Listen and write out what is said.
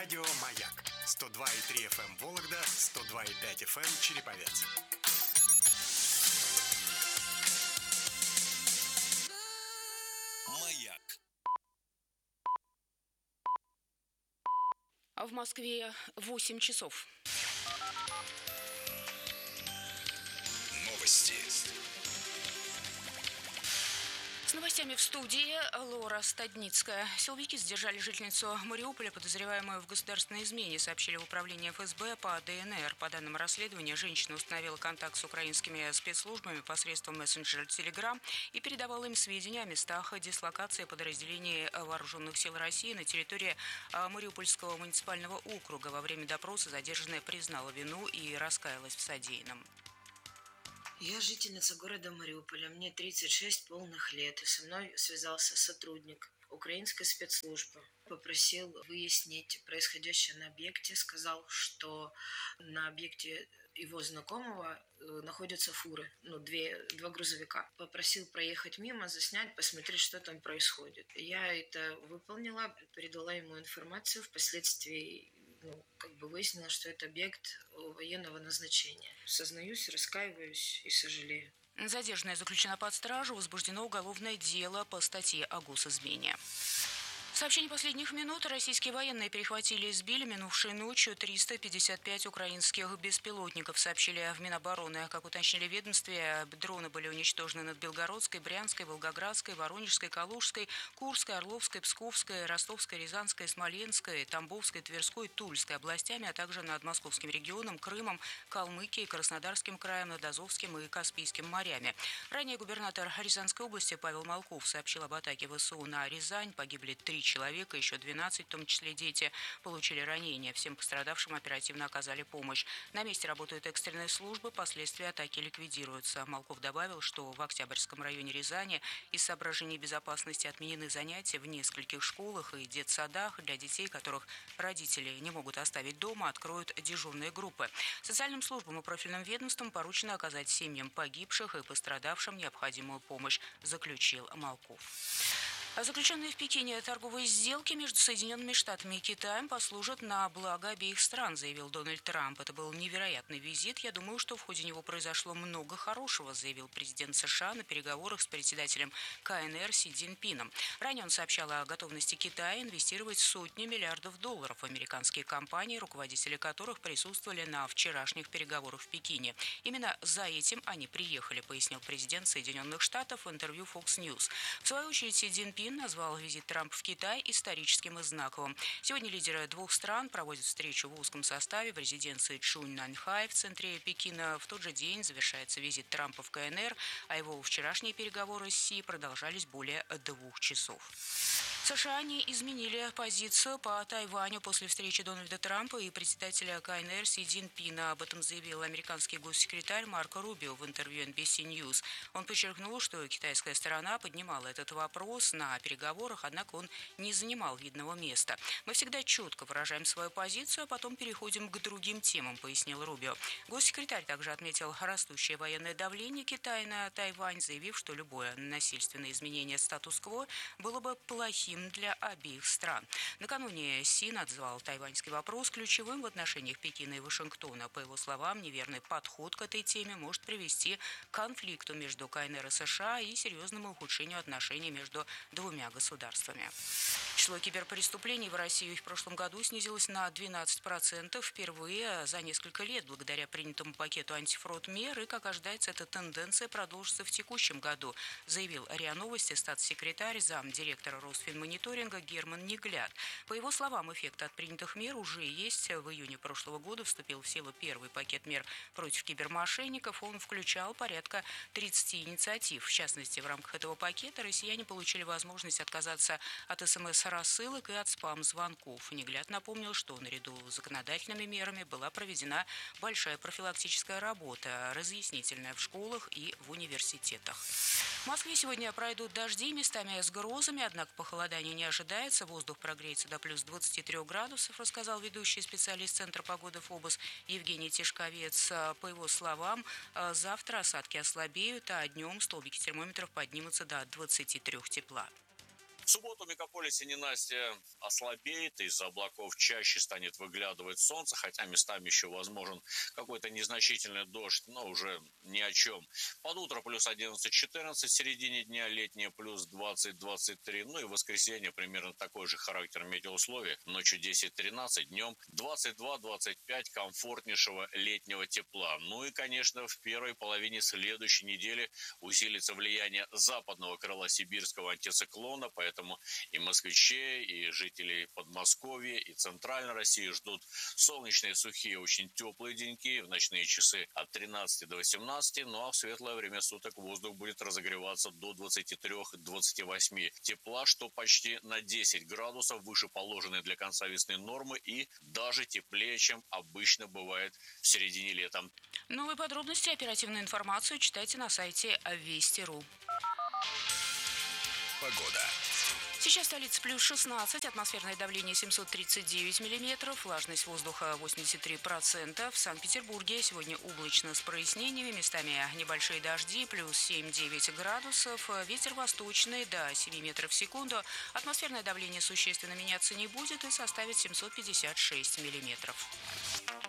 Радио «Маяк» 102,3 FM Вологда, 102,5 FM Череповец. «Маяк». В Москве 8 часов. Новости. С новостями в студии Лора Стадницкая. Силовики задержали жительницу Мариуполя, подозреваемую в государственной измене, сообщили в управлении ФСБ по ДНР. По данным расследования, женщина установила контакт с украинскими спецслужбами посредством мессенджера Telegram и передавала им сведения о местах дислокации подразделений вооруженных сил России на территории Мариупольского муниципального округа. Во время допроса задержанная признала вину и раскаялась в содеянном. Я жительница города Мариуполя, мне 36 полных лет, и со мной связался сотрудник украинской спецслужбы. Попросил выяснить происходящее на объекте, сказал, что на объекте его знакомого находятся фуры, два грузовика. Попросил проехать мимо, заснять, посмотреть, что там происходит. Я это выполнила, передала ему информацию, впоследствии выяснила, что это объект военного назначения. Сознаюсь, раскаиваюсь и сожалею. Задержанная заключена под стражу, возбуждено уголовное дело по статье о госизмене. Сообщение последних минут. Российские военные перехватили и сбили минувшей ночью 355 украинских беспилотников, сообщили в Минобороны. Как уточнили в ведомстве, дроны были уничтожены над Белгородской, Брянской, Волгоградской, Воронежской, Калужской, Курской, Орловской, Псковской, Ростовской, Рязанской, Смоленской, Тамбовской, Тверской, Тульской областями, а также над Московским регионом, Крымом, Калмыкией, Краснодарским краем, над Азовским и Каспийским морями. Ранее губернатор Рязанской области Павел Малков сообщил об атаке ВСУ на Рязань. Погибли 3 человека, еще 12, в том числе дети, получили ранения. Всем пострадавшим оперативно оказали помощь. На месте работают экстренные службы, последствия атаки ликвидируются. Малков добавил, что в Октябрьском районе Рязани из соображений безопасности отменены занятия в нескольких школах и детсадах. Для детей, которых родители не могут оставить дома, откроют дежурные группы. Социальным службам и профильным ведомствам поручено оказать семьям погибших и пострадавшим необходимую помощь, заключил Малков. Заключенные в Пекине торговые сделки между Соединенными Штатами и Китаем послужат на благо обеих стран, заявил Дональд Трамп. Это был невероятный визит. Я думаю, что в ходе него произошло много хорошего, заявил президент США на переговорах с председателем КНР Си Цзиньпином. Ранее он сообщал о готовности Китая инвестировать сотни миллиардов долларов в американские компании, руководители которых присутствовали на вчерашних переговорах в Пекине. Именно за этим они приехали, пояснил президент Соединенных Штатов в интервью Fox News. В свою очередь Си Цзиньпин назвал визит Трампа в Китай историческим и знаковым. Сегодня лидеры двух стран проводят встречу в узком составе в резиденции Чуньнаньхай в центре Пекина. В тот же день завершается визит Трампа в КНР, а его вчерашние переговоры с Си продолжались более 2 часов. США не изменили позицию по Тайваню после встречи Дональда Трампа и председателя КНР Си Цзиньпина. Об этом заявил американский госсекретарь Марко Рубио в интервью NBC News. Он подчеркнул, что китайская сторона поднимала этот вопрос на переговорах, однако он не занимал видного места. «Мы всегда четко выражаем свою позицию, а потом переходим к другим темам», пояснил Рубио. Госсекретарь также отметил растущее военное давление Китая на Тайвань, заявив, что любое насильственное изменение статус-кво было бы плохим для обеих стран. Накануне Си назвал тайваньский вопрос ключевым в отношениях Пекина и Вашингтона. По его словам, неверный подход к этой теме может привести к конфликту между КНР и США и серьезному ухудшению отношений между двумя государствами. Число киберпреступлений в России в прошлом году снизилось на 12% впервые за несколько лет благодаря принятому пакету антифрод мер, и, как ожидается, эта тенденция продолжится в текущем году, заявил РИА Новости статс-секретарь, замдиректора Росфинмониторинга Герман Негляд. По его словам, эффект от принятых мер уже есть. В июне прошлого года вступил в силу первый пакет мер против кибермошенников. Он включал порядка 30 инициатив. В частности, в рамках этого пакета россияне получили возможность отказаться от СМС-рассылок и от спам-звонков. Негляд напомнил, что наряду с законодательными мерами была проведена большая профилактическая работа, разъяснительная в школах и в университетах. В Москве сегодня пройдут дожди, местами с грозами, однако похолодание не ожидается. Воздух прогреется до плюс 23 градусов, рассказал ведущий специалист Центра погоды ФОБОС Евгений Тишковец. По его словам, завтра осадки ослабеют, а днем столбики термометров поднимутся до 23 тепла. В субботу в мегаполисе ненастье ослабеет, из-за облаков чаще станет выглядывать солнце, хотя местами еще возможен какой-то незначительный дождь, но уже ни о чем. Под утро плюс 11-14, в середине дня летнее плюс 20-23, ну и в воскресенье примерно такой же характер метеоусловий, ночью 10-13, днем 22-25 комфортнейшего летнего тепла. Ну и, конечно, в первой половине следующей недели усилится влияние западного крыла сибирского антициклона, поэтому и москвичей, и жителей Подмосковья, и Центральной России ждут солнечные, сухие, очень теплые деньки, в ночные часы от 13 до 18, ну а в светлое время суток воздух будет разогреваться до 23-28 тепла, что почти на 10 градусов выше положенной для конца весны нормы и даже теплее, чем обычно бывает в середине лета. Новые подробности и оперативную информацию читайте на сайте Вести.ру. Погода. Сейчас столица плюс 16, атмосферное давление 739 миллиметров, влажность воздуха 83%. В Санкт-Петербурге сегодня облачно с прояснениями, местами небольшие дожди, плюс 7-9 градусов. Ветер восточный до 7 метров в секунду. Атмосферное давление существенно меняться не будет и составит 756 миллиметров.